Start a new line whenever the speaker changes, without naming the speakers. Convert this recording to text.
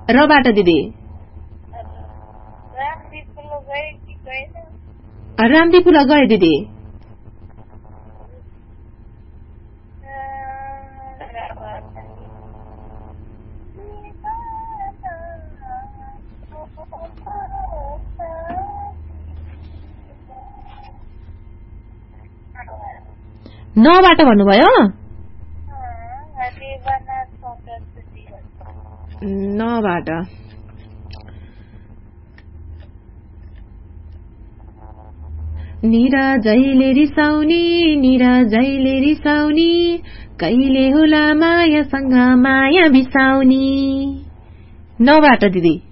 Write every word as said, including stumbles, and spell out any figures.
rubber दिदी रामदीपुला गए दिदी नबाट भन्नुभयो नबाट निरा जहिले रिसाउने निरा जहिले रिसाउने कहिले होला मायासँग माया बिसाउने नबाट दिदी